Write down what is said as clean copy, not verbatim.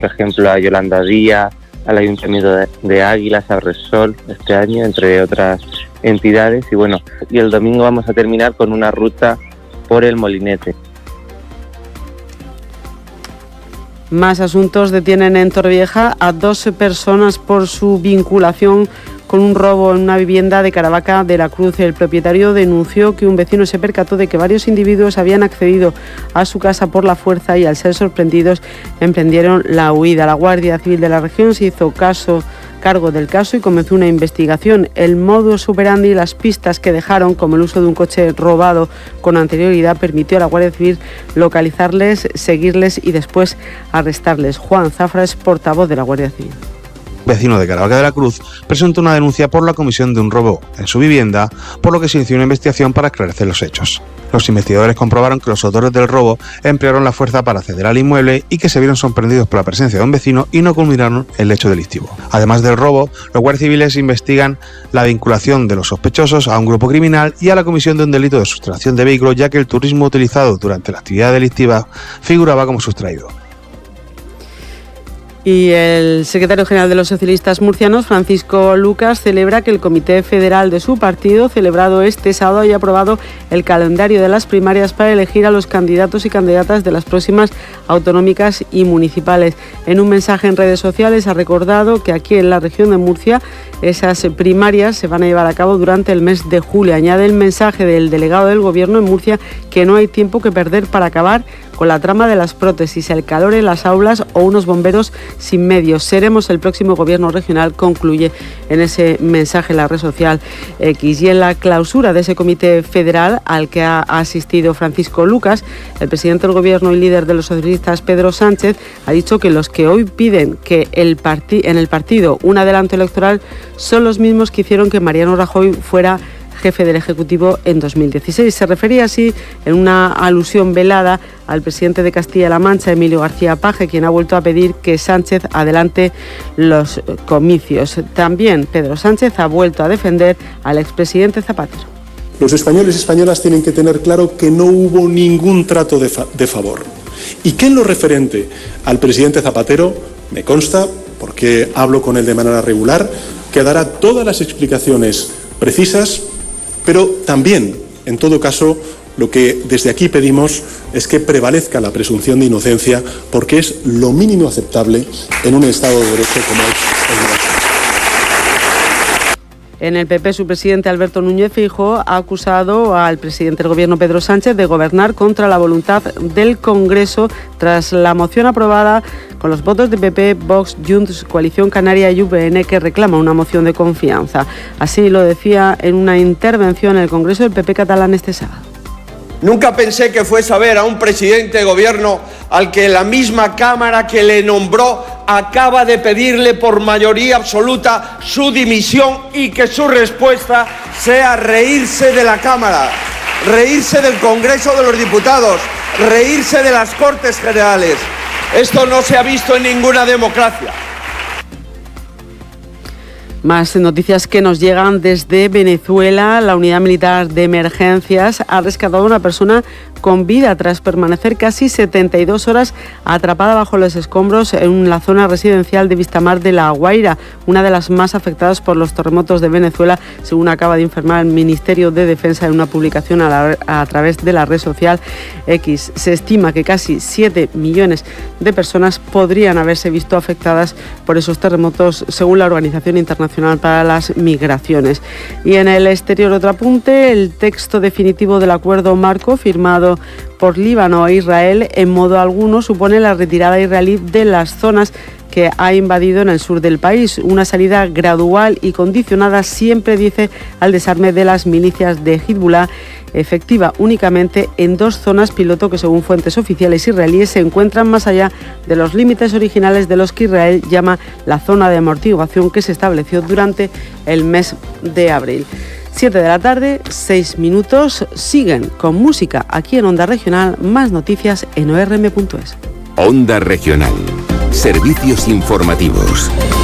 por ejemplo a Yolanda Díaz, al Ayuntamiento de Águilas, a Repsol este año, entre otras entidades. Y bueno, y el domingo vamos a terminar con una ruta por el Molinete. Más asuntos. Detienen en Torrevieja a 12 personas por su vinculación con un robo en una vivienda de Caravaca de la Cruz. El propietario denunció que un vecino se percató de que varios individuos habían accedido a su casa por la fuerza y al ser sorprendidos emprendieron la huida. La Guardia Civil de la región se hizo cargo del caso y comenzó una investigación. El modus operandi y las pistas que dejaron, como el uso de un coche robado con anterioridad, permitió a la Guardia Civil localizarles, seguirles y después arrestarles. Juan Zafra es portavoz de la Guardia Civil. Vecino de Caravaca de la Cruz presentó una denuncia por la comisión de un robo en su vivienda, por lo que se inició una investigación para esclarecer los hechos. Los investigadores comprobaron que los autores del robo emplearon la fuerza para acceder al inmueble y que se vieron sorprendidos por la presencia de un vecino y no culminaron el hecho delictivo. Además del robo, los guardias civiles investigan la vinculación de los sospechosos a un grupo criminal y a la comisión de un delito de sustracción de vehículos, ya que el turismo utilizado durante la actividad delictiva figuraba como sustraído. Y el secretario general de los socialistas murcianos, Francisco Lucas, celebra que el Comité Federal de su partido, celebrado este sábado, haya aprobado el calendario de las primarias para elegir a los candidatos y candidatas de las próximas autonómicas y municipales. En un mensaje en redes sociales ha recordado que aquí en la región de Murcia esas primarias se van a llevar a cabo durante el mes de julio. Añade el mensaje del delegado del Gobierno en Murcia que no hay tiempo que perder para acabar con la trama de las prótesis, el calor en las aulas o unos bomberos sin medios. Seremos el próximo gobierno regional, concluye en ese mensaje la red social X. Y en la clausura de ese comité federal al que ha asistido Francisco Lucas, el presidente del gobierno y líder de los socialistas, Pedro Sánchez, ha dicho que los que hoy piden que en el partido un adelanto electoral son los mismos que hicieron que Mariano Rajoy fuera jefe del Ejecutivo en 2016. Se refería así en una alusión velada al presidente de Castilla-La Mancha, Emilio García Paje, quien ha vuelto a pedir que Sánchez adelante los comicios. También Pedro Sánchez ha vuelto a defender al expresidente Zapatero. Los españoles y españolas tienen que tener claro que no hubo ningún trato de favor. Y que en lo referente al presidente Zapatero, me consta, porque hablo con él de manera regular, que dará todas las explicaciones precisas, pero también, en todo caso, lo que desde aquí pedimos es que prevalezca la presunción de inocencia, porque es lo mínimo aceptable en un Estado de Derecho como es el nuestro. En el PP, su presidente Alberto Núñez Feijóo ha acusado al presidente del Gobierno Pedro Sánchez de gobernar contra la voluntad del Congreso tras la moción aprobada con los votos de PP, Vox, Junts, Coalición Canaria y UPN, que reclama una moción de confianza. Así lo decía en una intervención en el Congreso del PP catalán este sábado. Nunca pensé que fuese a ver a un presidente de gobierno al que la misma Cámara que le nombró acaba de pedirle por mayoría absoluta su dimisión y que su respuesta sea reírse de la Cámara, reírse del Congreso de los Diputados, reírse de las Cortes Generales. Esto no se ha visto en ninguna democracia. Más noticias que nos llegan desde Venezuela. La Unidad Militar de Emergencias ha rescatado a una persona con vida tras permanecer casi 72 horas atrapada bajo los escombros en la zona residencial de Vistamar de La Guaira, una de las más afectadas por los terremotos de Venezuela, según acaba de informar el Ministerio de Defensa en una publicación a través de la red social X. Se estima que casi 7 millones de personas podrían haberse visto afectadas por esos terremotos, según la Organización Internacional para las Migraciones. Y en el exterior, otro apunte: el texto definitivo del acuerdo marco firmado por Líbano e Israel en modo alguno supone la retirada israelí de las zonas que ha invadido en el sur del país, una salida gradual y condicionada, siempre dice, al desarme de las milicias de Hezbollah, efectiva únicamente en 2 zonas piloto que, según fuentes oficiales israelíes, se encuentran más allá de los límites originales de los que Israel llama la zona de amortiguación que se estableció durante el mes de abril. 7 de la tarde, 6 minutos, siguen con música aquí en Onda Regional. Más noticias en orm.es. Onda Regional. Servicios informativos.